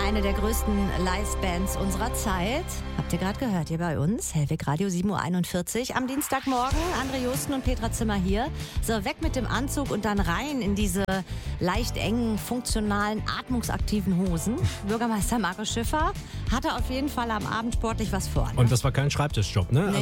Eine der größten Live-Bands unserer Zeit. Habt ihr gerade gehört, hier bei uns. Hellwig Radio 7.41 Uhr am Dienstagmorgen. André Justen und Petra Zimmer hier. So, weg mit dem Anzug und dann rein in diese leicht engen, funktionalen, atmungsaktiven Hosen. Bürgermeister Markus Schiffer hatte auf jeden Fall am Abend sportlich was vor. Ne? Und das war kein Schreibtischjob, ne? Nee.